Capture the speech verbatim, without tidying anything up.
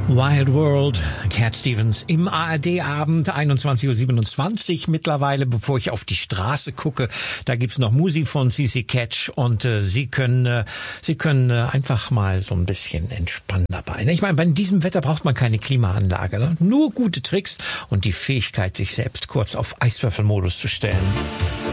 Wild World, Cat Stevens im A R D-Abend, einundzwanzig Uhr siebenundzwanzig mittlerweile, bevor ich auf die Straße gucke. Da gibt's noch Musik von C C Catch und äh, Sie können äh, Sie können äh, einfach mal so ein bisschen entspannen dabei. Ich meine, bei diesem Wetter braucht man keine Klimaanlage, ne? Nur gute Tricks und die Fähigkeit, sich selbst kurz auf Eiswürfelmodus zu stellen.